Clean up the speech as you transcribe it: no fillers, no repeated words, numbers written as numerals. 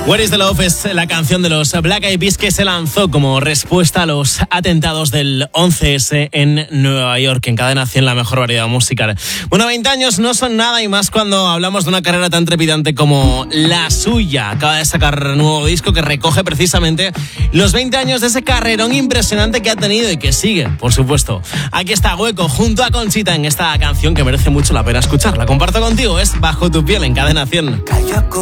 Where is the Love es la canción de los Black Eyed Peas que se lanzó como respuesta a los atentados del 11S en Nueva York. En Cadena 100, la mejor variedad musical. Bueno, 20 años no son nada, y más cuando hablamos de una carrera tan trepidante como la suya. Acaba de sacar un nuevo disco que recoge precisamente los 20 años de ese carrerón impresionante que ha tenido y que sigue, por supuesto. Aquí está Hueco junto a Conchita en esta canción que merece mucho la pena escuchar. La comparto contigo, es Bajo tu piel en Cadena 100.